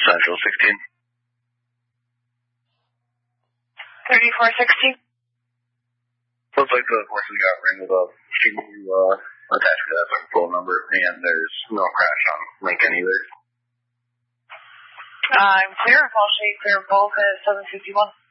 Central 16. 3460. Looks like the horses got wrangled up. Can you attach to that phone number? And there's no crash on Lincoln either. I'm clear. I'll show you clear both at 751.